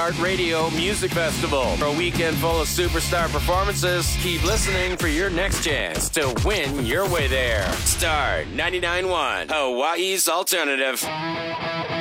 iHeartRadio Music Festival. For a weekend full of superstar performances, keep listening for your next chance to win your way there. Star 99.1, Hawaii's alternative.